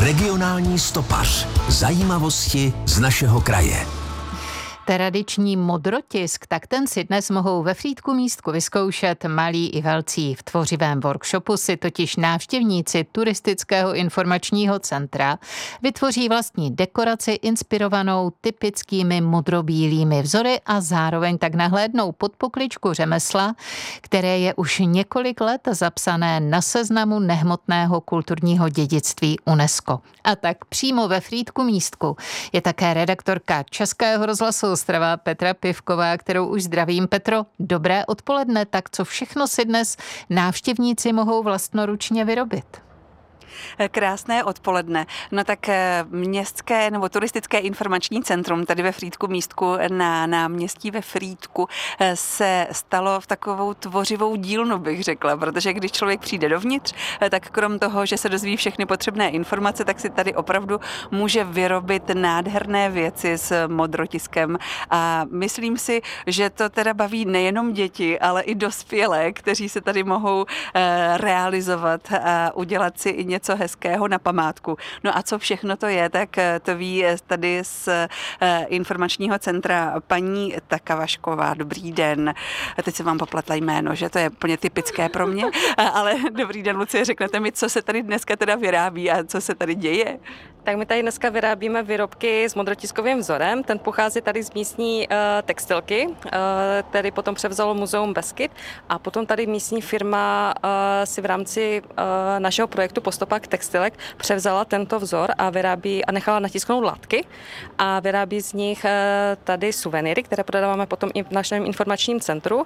Regionální stopař. Zajímavosti z našeho kraje. Tradiční modrotisk, tak ten si dnes mohou ve Frýdku Místku vyzkoušet malí i velcí. V tvořivém workshopu si totiž návštěvníci turistického informačního centra vytvoří vlastní dekoraci inspirovanou typickými modrobílými vzory a zároveň tak nahlédnou pod pokličku řemesla, které je už několik let zapsané na seznamu nehmotného kulturního dědictví UNESCO. A tak přímo ve Frýdku Místku je také redaktorka Českého rozhlasu Ostrava Petra Pivková, kterou už zdravím. Petro, dobré odpoledne. Tak co všechno si dnes návštěvníci mohou vlastnoručně vyrobit? Krásné odpoledne. No tak městské nebo turistické informační centrum tady ve Frýdku Místku na náměstí ve Frýdku se stalo v takovou tvořivou dílnu, bych řekla, protože když člověk přijde dovnitř, tak krom toho, že se dozví všechny potřebné informace, tak si tady opravdu může vyrobit nádherné věci s modrotiskem a myslím si, že to teda baví nejenom děti, ale i dospělé, kteří se tady mohou realizovat a udělat si i něco hezkého na památku. No a co všechno to je, tak to ví tady z informačního centra paní Takavašková. Dobrý den. Teď se vám popletla jméno, že to je úplně typické pro mě, ale dobrý den, Lucie, řeknete mi, co se tady dneska teda vyrábí a co se tady děje? Tak my tady dneska vyrábíme výrobky s modrotiskovým vzorem. Ten pochází tady z místní textilky, který potom převzalo Muzeum Beskyd a potom tady místní firma si v rámci našeho projektu Po stopách textilek převzala tento vzor a vyrábí a nechala natisknout látky a vyrábí z nich tady suvenýry, které prodáváme potom i v našem informačním centru.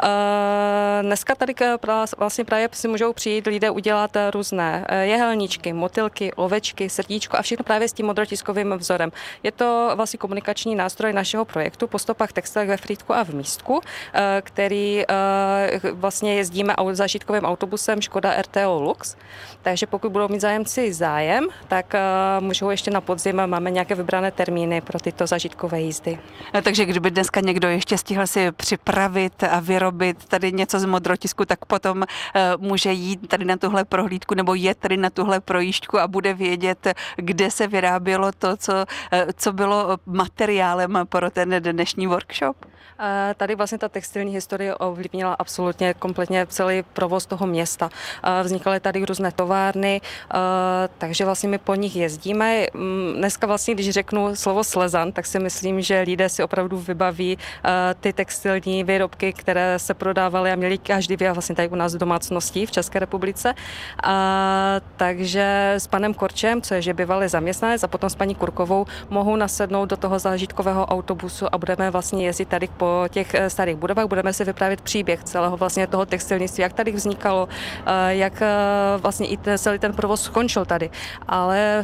Dneska tady vlastně právě si můžou přijít lidé udělat různé jehelníčky, motylky, ovečky, srdíčko a všechno právě s tím modrotiskovým vzorem. Je to vlastně komunikační nástroj našeho projektu Po stopách textilek ve Frýdku a v Místku, který vlastně jezdíme zážitkovým autobusem Škoda RTO Lux. Takže pokud budou mít zájemci zájem, tak můžou ještě na podzim, máme nějaké vybrané termíny pro tyto zážitkové jízdy. Takže kdyby dneska někdo ještě stihl si připravit a vyrobit tady něco z modrotisku, tak potom může jít tady na tuhle prohlídku nebo jet tady na tuhle projížďku a bude vědět, kde se vyrábělo to, co bylo materiálem pro ten dnešní workshop. Tady vlastně ta textilní historie ovlivnila absolutně kompletně celý provoz toho města. Vznikaly tady různé továrny, takže vlastně my po nich jezdíme. Dneska vlastně, když řeknu slovo Slezan, tak si myslím, že lidé si opravdu vybaví ty textilní výrobky, které se prodávaly a měli každý vlastně tady u nás v domácnosti v České republice. Takže s panem Korčem, co je že bývalý zaměstnanec, a potom s paní Kurkovou mohou nasednout do toho zážitkového autobusu a budeme vlastně jezdit tady po těch starých budovách, budeme si vyprávět příběh celého vlastně toho textilnictví, jak tady vznikalo, jak vlastně i celý ten provoz skončil tady. Ale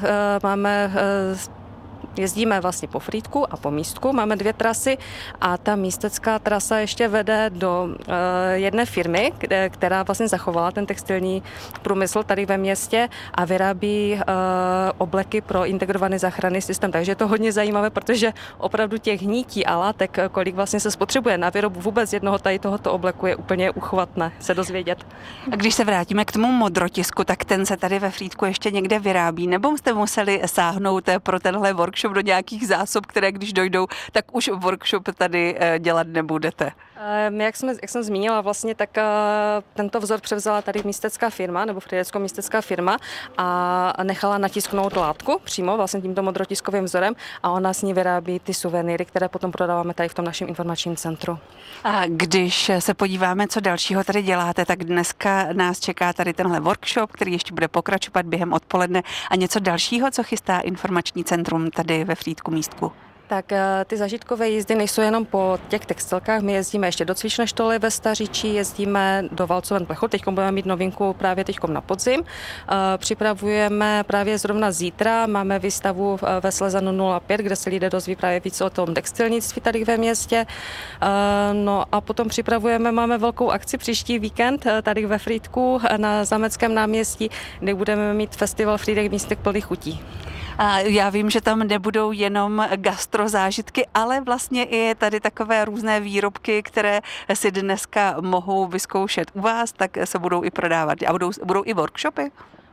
jezdíme vlastně po Frýdku a po Místku, máme 2 trasy a ta místecká trasa ještě vede do jedné firmy, která vlastně zachovala ten textilní průmysl tady ve městě a vyrábí obleky pro integrovaný záchranný systém. Takže je to hodně zajímavé, protože opravdu těch nití a látek, kolik vlastně se spotřebuje na výrobu vůbec jednoho tady tohoto obleku, je úplně uchvatné se dozvědět. A když se vrátíme k tomu modrotisku, tak ten se tady ve Frýdku ještě někde vyrábí, nebo jste museli sáhnout pro tenhle workshop do nějakých zásob, které když dojdou, tak už workshop tady dělat nebudete? Jak jsem zmínila vlastně, tak tento vzor převzala tady místecká firma, nebo frýdecko-místecká firma a nechala natisknout látku přímo vlastně tímto modrotiskovým vzorem a ona s ní vyrábí ty suvenýry, které potom prodáváme tady v tom našem informačním centru. A když se podíváme, co dalšího tady děláte, tak dneska nás čeká tady tenhle workshop, který ještě bude pokračovat během odpoledne a něco dalšího, co chystá informační centrum tady ve Frýdku Místku. Tak ty zážitkové jízdy nejsou jenom po těch textilkách, my jezdíme ještě do cvičné štoly ve Stařičí, jezdíme do Valcoven plechu, teď budeme mít novinku právě teď na podzim. Připravujeme právě zrovna zítra, máme výstavu ve Slezanu 05, kde se lidé dozví právě víc o tom textilnictví tady ve městě. No a potom máme velkou akci příští víkend tady ve Frýdku na Zámeckém náměstí, kde budeme mít festival Frýdek místek plných chutí. A já vím, že tam nebudou jenom gastrozážitky, ale vlastně i tady takové různé výrobky, které si dneska mohou vyzkoušet u vás, tak se budou i prodávat. A budou i workshopy?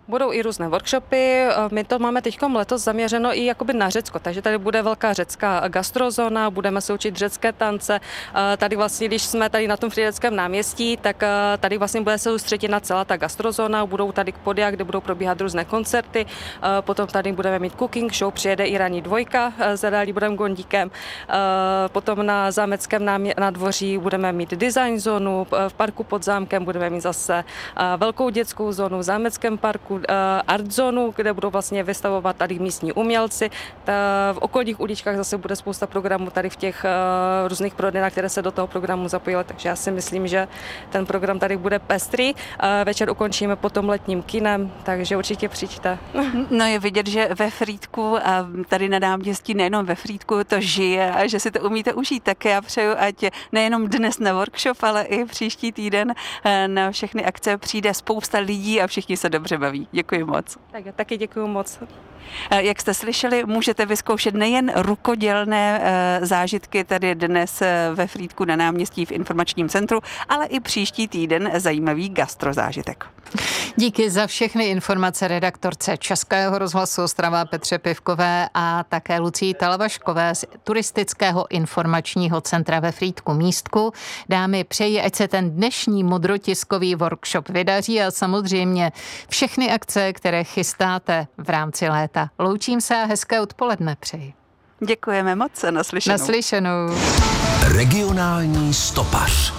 Budou i různé workshopy, my to máme teď letos zaměřeno i jakoby na Řecko, takže tady bude velká řecká gastrozóna, budeme se učit řecké tance, tady vlastně, když jsme tady na tom Frýdeckém náměstí, tak tady vlastně bude se soustředěna celá ta gastrozóna, budou tady podia, kde budou probíhat různé koncerty, potom tady budeme mít cooking show, přijede i ranní dvojka s Liborem Gondíkem, potom na Zámeckém nádvoří budeme mít design zónu, v parku pod zámkem budeme mít zase velkou dětskou zónu, v Zámeckém parku art zónu, kde budou vlastně vystavovat tady místní umělci. V okolních uličkách zase bude spousta programů tady v těch různých prodejnách, které se do toho programu zapojily, takže já si myslím, že ten program tady bude pestrý. Večer ukončíme potom letním kinem, takže určitě přijďte. No je vidět, že ve Frýdku a tady na náměstí, nejenom ve Frýdku, to žije a že si to umíte užít. Tak já přeju, ať nejenom dnes na workshop, ale i příští týden na všechny akce přijde spousta lidí a všichni se dobře baví. Děkuji moc. Tak já taky děkuji moc. Jak jste slyšeli, můžete vyzkoušet nejen rukodělné zážitky tady dnes ve Frýdku na náměstí v informačním centru, ale i příští týden zajímavý gastrozážitek. Díky za všechny informace redaktorce Českého rozhlasu Ostrava Petře Pivkové a také Lucii Talavaškové z Turistického informačního centra ve Frýdku Místku. Dámy, přeji, ať se ten dnešní modrotiskový workshop vydaří a samozřejmě všechny akce, které chystáte v rámci léta. Loučím se a hezké odpoledne přeji. Děkujeme moc a naslyšenou. Naslyšenou. Regionální stopař.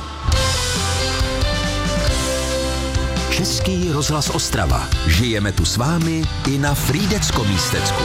Český rozhlas Ostrava. Žijeme tu s vámi i na Frýdecko-Místecku.